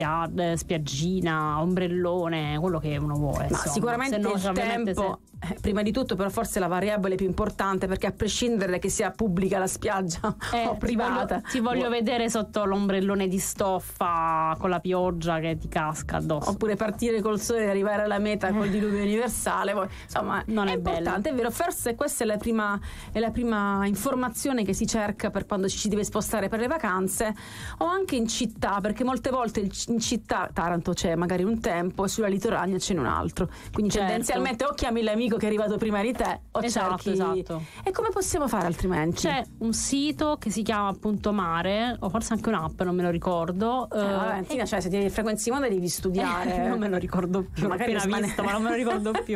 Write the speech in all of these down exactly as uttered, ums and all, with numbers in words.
spia- spiaggina, ombrellone, quello che uno vuole. Ma insomma. sicuramente Se no, il ovviamente tempo, se... eh, prima di tutto, però forse la variabile più importante, perché a prescindere che sia pubblica la spiaggia eh, o privata, ti voglio, ti voglio vedere sotto l'ombrellone di stoffa con la pioggia che ti casca addosso, oppure partire col sole e arrivare alla meta col diluvio universale. Poi, insomma, non è, è importante, bello. è vero. Forse questa è la prima è la prima informazione che si cerca per quando ci si deve spostare per le vacanze, o anche in città, perché molte volte in città, Taranto c'è magari un tempo e sulla litorania c'è un altro, quindi certo. tendenzialmente o chiami l'amico che è arrivato prima di te o esatto, cerchi. esatto. E come possiamo fare altrimenti? C'è un sito che si chiama Punto Mare, o forse anche un'app, non me lo ricordo. Eh, Valentina, cioè se ti frequenzi moda devi studiare. Eh, non me lo ricordo più, magari l'ho appena smane... visto, ma non me lo ricordo più.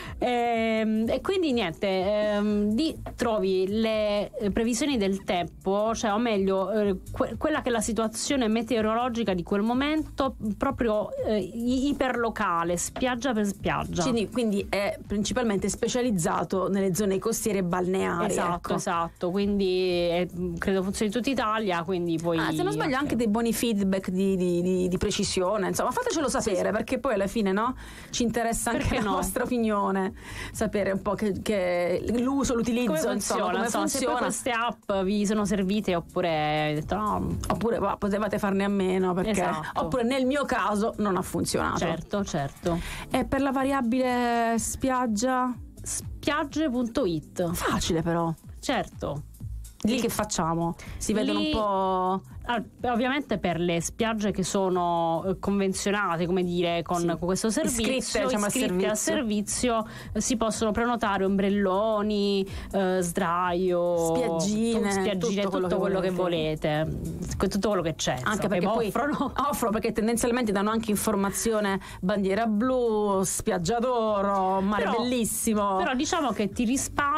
e, e quindi niente, ehm, di, trovi le previsioni del tempo, cioè o meglio eh, que- quella che è la situazione meteorologica di quel momento, proprio eh, iperlocale, spiaggia per spiaggia. Quindi, quindi è principalmente specializzato nelle zone costiere e balneari. Esatto, ecco. esatto. Quindi è, credo funzioni in tutta Italia. Quindi poi ah, se non sbaglio, okay. anche dei buoni feedback di, di, di, di precisione. Insomma, fatecelo sapere, sì, sì. perché poi alla fine, no, ci interessa anche perché la no? vostra opinione, sapere un po' che, che l'uso, l'utilizzo, come insomma, funziona, come insomma, funziona. Se poi queste app vi sono servite, oppure avete detto no, oppure bah, potevate farne a meno, perché esatto. oppure nel mio caso non ha funzionato. Certo, certo. E per la variabile spiaggia? Spiagge punto it. Facile però. Certo. Lì che facciamo? Si vedono Lì, un po'. ah, ovviamente per le spiagge che sono eh, convenzionate, come dire, con, sì. con questo servizio, iscritte, diciamo, iscritte al servizio, al servizio eh, si possono prenotare ombrelloni, eh, sdraio, spiaggine, tu, spiaggine tutto, tutto quello, che, quello volete. che volete, tutto quello che c'è. Anche insomma, perché che poi offrono. offrono, perché tendenzialmente danno anche informazione: bandiera blu, spiaggia d'oro, mare però, bellissimo. Però diciamo che ti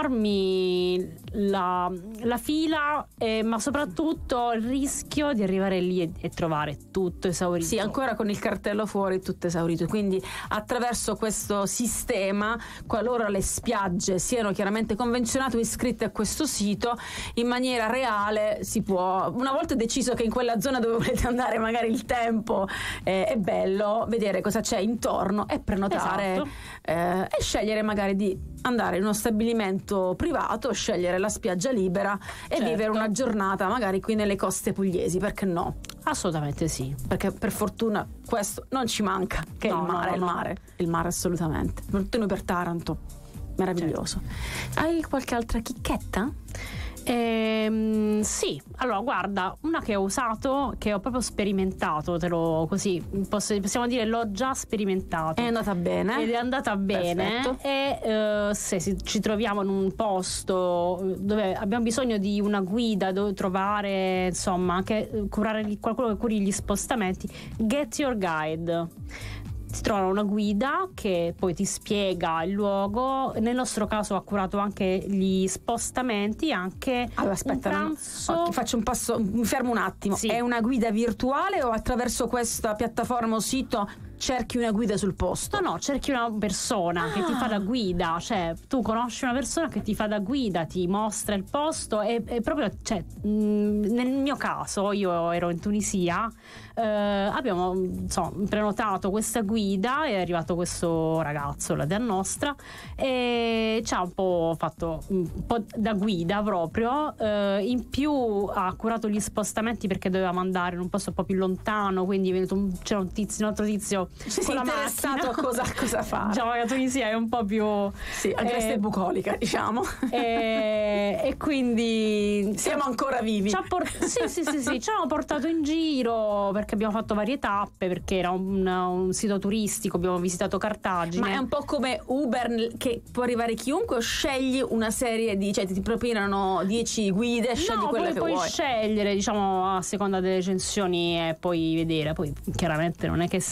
risparmi la, la fila, eh, ma soprattutto il rischio di arrivare lì e, e trovare tutto esaurito. Sì, ancora con il cartello fuori, tutto esaurito. Quindi attraverso questo sistema, qualora le spiagge siano chiaramente convenzionate o iscritte a questo sito, in maniera reale si può, una volta deciso che in quella zona dove volete andare magari il tempo eh, è bello, vedere cosa c'è intorno e prenotare, esatto. eh, e scegliere magari di andare in uno stabilimento privato, scegliere la spiaggia libera e certo. vivere una giornata magari qui nelle coste pugliesi, perché no? Assolutamente sì. Perché per fortuna questo non ci manca, che no, è il mare, no, il no. mare, il mare assolutamente. Soprattutto noi per Taranto, meraviglioso. Certo. Hai qualche altra chicchetta? Ehm, sì, allora guarda, una che ho usato, che ho proprio sperimentato, te lo così posso, possiamo dire l'ho già sperimentato. È andata bene. Ed è andata bene. Perfetto. E eh, se si, ci troviamo in un posto dove abbiamo bisogno di una guida, dove trovare, insomma, anche curare qualcuno che curi gli spostamenti, Get Your Guide. Si trova una guida che poi ti spiega il luogo. Nel nostro caso ha curato anche gli spostamenti, anche allora, aspetta, un pranzo. No, faccio un passo, mi fermo un attimo. Sì. È una guida virtuale o attraverso questa piattaforma o sito cerchi una guida sul posto? No, no, cerchi una persona ah. che ti fa da guida, cioè tu conosci una persona che ti fa da guida, ti mostra il posto e, e proprio, cioè, mh, nel mio caso, io ero in Tunisia, eh, abbiamo insomma, prenotato questa guida, è arrivato questo ragazzo, la dea nostra, e ci ha un po' fatto un po' da guida proprio, eh, in più ha curato gli spostamenti perché dovevamo andare in un posto un po' più lontano, quindi è venuto un, c'era un tizio, un altro tizio Ci con la interessato a cosa, cosa fare. Diciamo che la Tunisia è un po' più sì, anche eh, questa è bucolica, diciamo. E, e quindi siamo ancora vivi. Ci ha port- sì, sì, sì, sì, ci hanno portato in giro perché abbiamo fatto varie tappe, perché era un, un sito turistico, abbiamo visitato Cartagine. Ma è un po' come Uber, che può arrivare chiunque, o scegli una serie di, cioè ti propinano dieci guide, scegli no, quella poi che puoi vuoi. scegliere, diciamo, a seconda delle recensioni e poi vedere. Poi chiaramente non è che sempre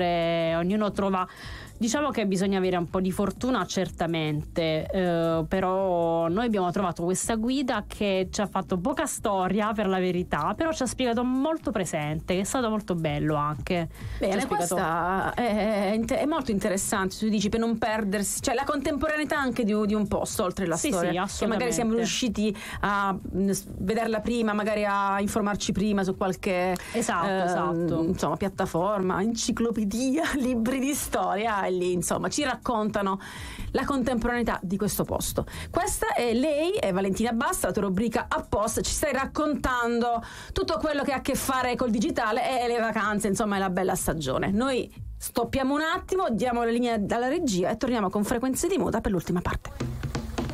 sempre ognuno trova. Diciamo che bisogna avere un po' di fortuna certamente, eh, però noi abbiamo trovato questa guida che ci ha fatto poca storia per la verità, però ci ha spiegato molto presente, che è stato molto bello anche. Bene, spiegato... questa è, è, è molto interessante, tu dici, per non perdersi, cioè la contemporaneità anche di, di un posto oltre la sì, storia, sì, che magari siamo riusciti a vederla prima, magari a informarci prima su qualche esatto, eh, esatto. insomma, piattaforma, enciclopedia, libri di storia, e lì insomma ci raccontano la contemporaneità di questo posto. Questa è lei, è Valentina Basta, la tua rubrica Apposta, ci stai raccontando tutto quello che ha a che fare col digitale e le vacanze, insomma, è la bella stagione. Noi stoppiamo un attimo, diamo la linea dalla regia e torniamo con Frequenze di Moda per l'ultima parte.